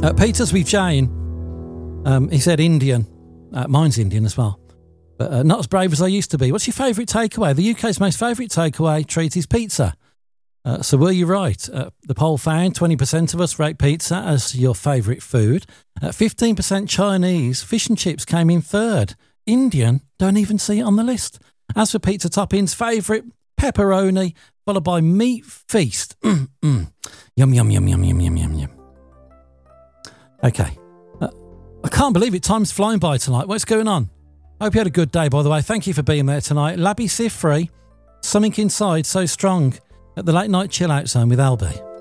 Peter's with Jane. He said Indian. Mine's Indian as well. But not as brave as I used to be. What's your favourite takeaway? The UK's most favourite takeaway treat is pizza. So were you right? The poll found 20% of us rate pizza as your favourite food. 15% Chinese. Fish and chips came in third. Indian, don't even see it on the list. As for pizza toppings, favourite, pepperoni, followed by meat feast. Yum, yum, yum, yum, yum, yum, yum, yum. Okay. I can't believe it. Time's flying by tonight. What's going on? Hope you had a good day, by the way. Thank you for being there tonight. Labby Sifri, Something Inside So Strong at the Late Night Chill Out Zone with Albie.